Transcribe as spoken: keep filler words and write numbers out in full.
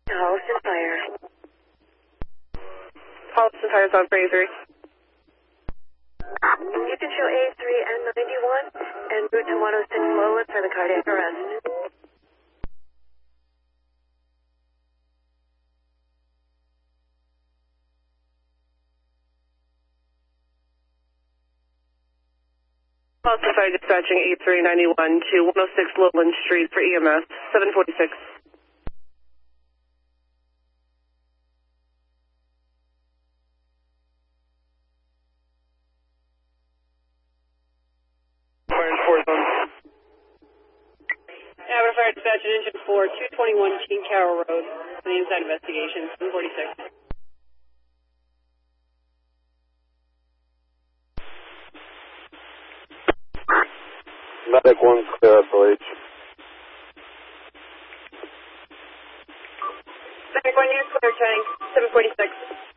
Holliston Fire. Holliston Fire's on for A three. You can show A three and ninety-one and route to one oh six Lola for the cardiac arrest. Holliston Fire dispatching A three ninety-one to one oh six Lowland Street for E M S, seven forty-six. Abbott Fire dispatch an engine for two twenty-one King Carroll Road for the inside investigation, seven forty-six. Medic one, clear S L H. Medic one, you're clear, tank, seven forty-six.